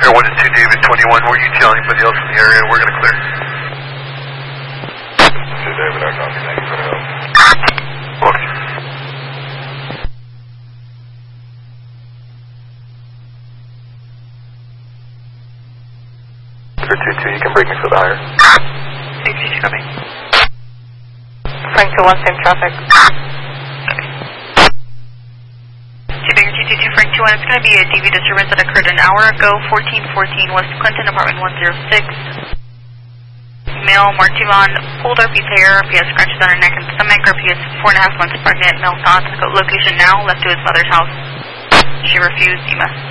Air 1 to 2 David 21, were you telling anybody else in the area? We're going to clear. 2 David, I copy. Thank you for the help. Okay. 2-2, you can break me for the higher. 6-2, copy. Frank 2-1, same traffic. Baker 222, Frank 2-1, it's going to be a DV disturbance that occurred an hour ago, 1414 West Clinton, apartment 106. Male, Martivon, pulled up his hair, he has scratches on her neck and stomach, or he is 4.5 months pregnant, male thoughts, location now, left to his mother's house. She refused EMS.